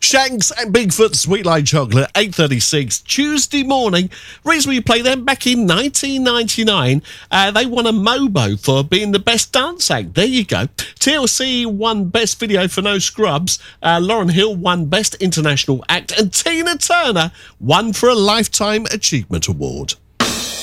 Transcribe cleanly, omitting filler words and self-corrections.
Shanks and Bigfoot Sweet Light Chocolate, 8:36 Tuesday morning. Reason we play them back in 1999. They won a Mobo for being the best dance act. There you go. TLC won Best Video for No Scrubs. Lauryn Hill won Best International Act. And Tina Turner won for a Lifetime Achievement Award.